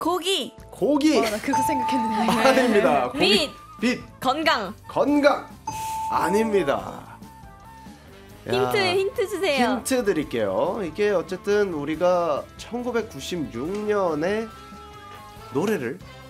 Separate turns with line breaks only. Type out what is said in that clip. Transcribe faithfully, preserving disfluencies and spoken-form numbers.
고기.
고기.
어, 나 그거 생각했는데.
아닙니다. 고기.
빛.
빛.
건강.
건강. 아닙니다. 야,
힌트 힌트 주세요.
힌트 드릴게요. 이게 어쨌든 우리가 천구백구십육 년에 노래를